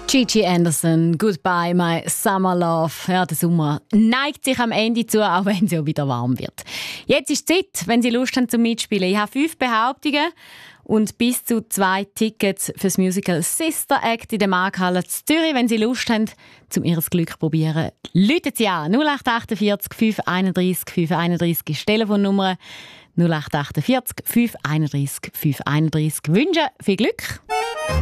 Gigi Anderson, Goodbye, my summer love. Ja, der Sommer neigt sich am Ende zu, auch wenn es ja wieder warm wird. Jetzt ist die Zeit, wenn Sie Lust haben zum Mitspielen. Ich habe 5 Behauptungen und bis zu 2 Tickets für das Musical Sister Act in der Markthalle Zürich. Wenn Sie Lust haben, um Ihr Glück zu probieren, rufen Sie an. 0848 531 531 ist die Telefonnummer. 0848 531 531. Wünsche viel Glück.